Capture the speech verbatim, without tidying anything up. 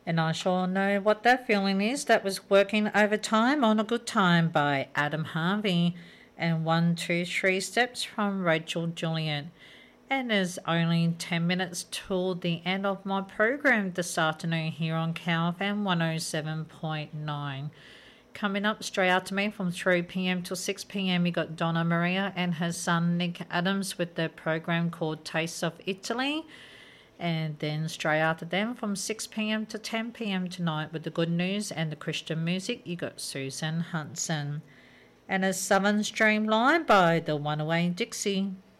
And I sure know what that feeling is. That was Working Overtime on a Good Time by Adam Harvey, and One, Two, Three Steps from Rachel Juliet. And there's only ten minutes till the end of my program this afternoon here on Cow F M one oh seven point nine. Coming up straight after me from three p.m. till six p.m. you got Donna Maria and her son Nick Adams with their program called Taste of Italy. And then straight after them from six p.m. to ten p.m. tonight with the good news and the Christian music, you got Susan Hudson. And a Southern Streamline by the One Away Dixie.